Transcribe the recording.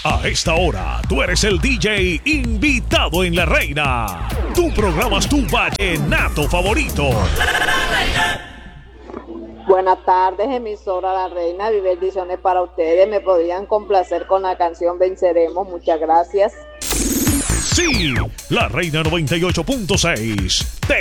A esta hora, tú eres el DJ invitado en La Reina. Tú programas tu vallenato favorito. Buenas tardes, emisora La Reina. Vive bendiciones para ustedes. Me podrían complacer con la canción Venceremos. Muchas gracias. Sí, La Reina 98.6.